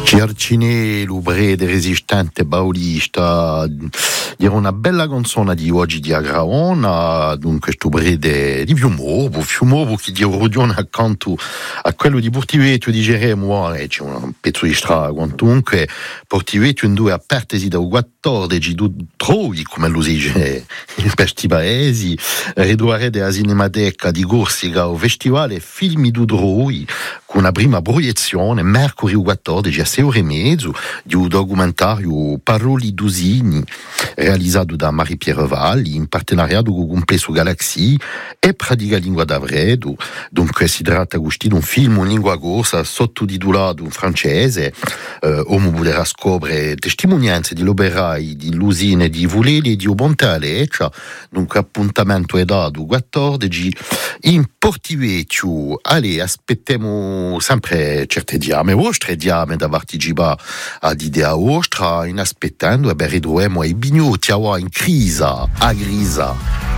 Ciarcine, Lubrede, resistente, baulista, era una bella canzone di oggi di Agraona, dunque sto brede di Fiumovo che di Rodione accanto a quello di Portivetto di Geremo, c'è un pezzo di strada, quantunque Portivetto in due apertesi da 14 troi, come lo si dice in questi paesi, riduare della Cinemateca di Corsica o Festivale Filmi du Droi, con una prima proiezione mercoledì 14 a 6:30 di un documentario Paroli d'Usini realizzato da Marie-Pierre Valli in partenariato con Complesso Galaxy e Pratica Lingua d'Avredo. Dunque si tratta di un film in lingua corsa sottotitolato in francese, uomo potrà scoprire testimonianze di operai di l'usina di Vuleli e di Ponte Aleccia. Dunque appuntamento è dato 14 in Portivetto. Ale, aspettiamo sempre certe diame vostre diame da partecipare ad idea vostra in aspettando e ritroviamo i bignotti in crisa a grisa